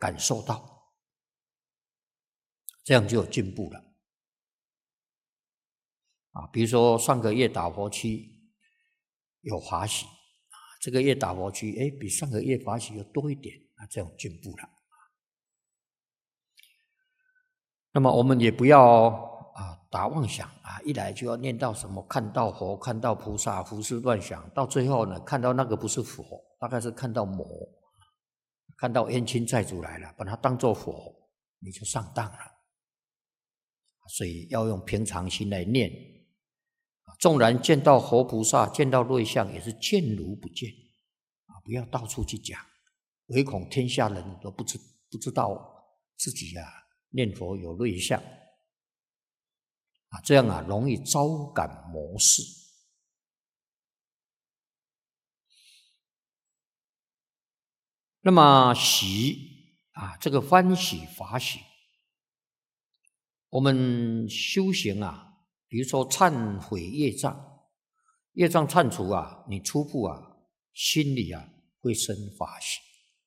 感受到，这样就有进步了。比如说上个月打佛区有法喜，这个月打佛区比上个月法喜又多一点，这样进步了。那么我们也不要打妄想一来就要念到什么看到佛、看到菩萨，胡思乱想，到最后呢，看到那个不是佛，大概是看到魔，看到冤亲债主来了，把它当作佛，你就上当了。所以要用平常心来念，纵然见到佛菩萨、见到瑞相，也是见如不见不要到处去讲，唯恐天下人都不知道自己念佛有瑞相这样容易招感魔事。那么喜这个欢喜法喜，我们修行比如说忏悔业障，业障忏除你初步心里会生法喜。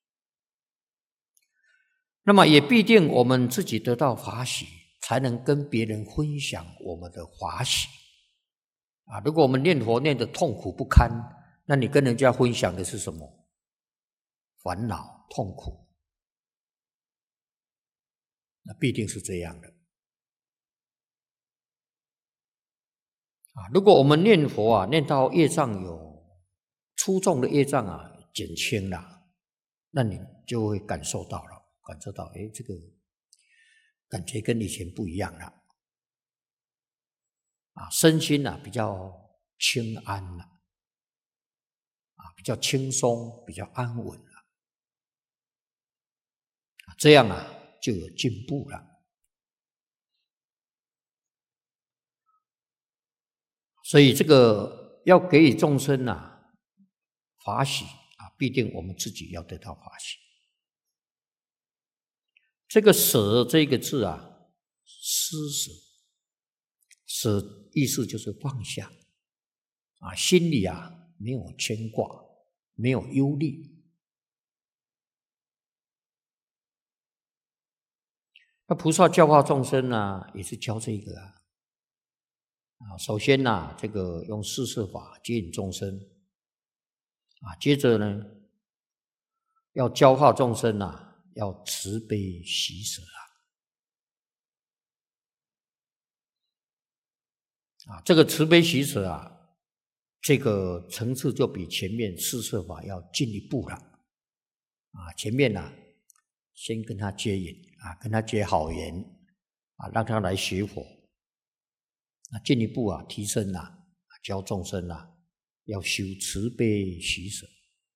那么也必定我们自己得到法喜，才能跟别人分享我们的法喜如果我们念佛念得痛苦不堪，那你跟人家分享的是什么？烦恼痛苦，那必定是这样的如果我们念佛念到业障有粗重的业障减轻了，那你就会感受到这个感觉跟以前不一样了身心比较轻安了比较轻松，比较安稳了这样就有进步了。所以这个要给予众生法喜必定我们自己要得到法喜。这个舍这个字施舍，舍意思就是放下心里没有牵挂，没有忧虑。那菩萨教化众生也是教这个首先这个用四摄法接引众生接着呢要教化众生要慈悲喜舍这个慈悲喜舍这个层次就比前面四摄法要进一步了前面先跟他接引跟他结好缘让他来学佛进一步提升教众生要修慈悲喜舍。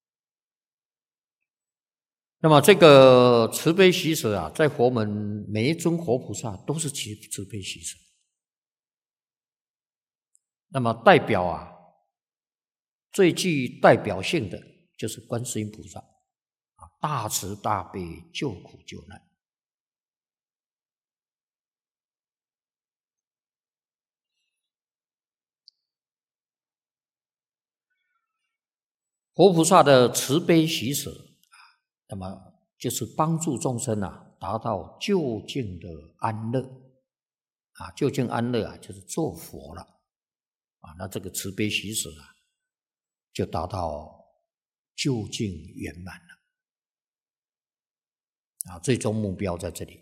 那么这个慈悲喜舍在佛门每一尊活菩萨都是慈悲喜舍。那么代表最具代表性的就是观世音菩萨大慈大悲救苦救难。活菩萨的慈悲喜舍那么就是帮助众生达到究竟的安乐究竟安乐就是做佛了那这个慈悲喜舍就达到究竟圆满了最终目标在这里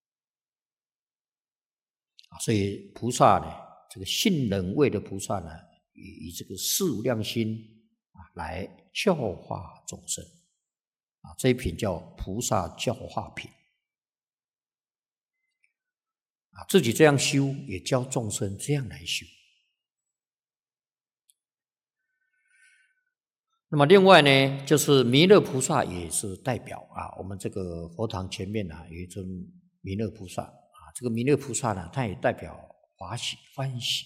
所以菩萨呢，这个信忍位的菩萨呢，以这个四无量心来教化众生这一品叫菩萨教化品自己这样修，也教众生这样来修。那么另外呢，就是弥勒菩萨也是代表我们这个佛堂前面有一尊弥勒菩萨这个弥勒菩萨呢，他也代表法喜欢喜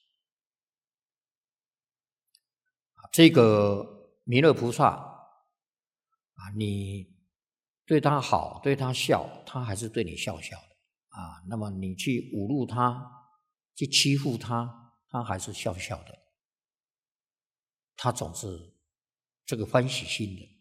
这个弥勒菩萨你对他好，对他笑，他还是对你笑笑的那么你去侮辱他，去欺负他，他还是笑笑的，他总是这个欢喜心的